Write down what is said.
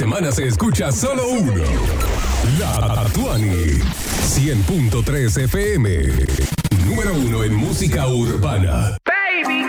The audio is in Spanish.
semana se escucha solo uno. La Tuani. 100.3 FM. Número 1 en música urbana. Baby,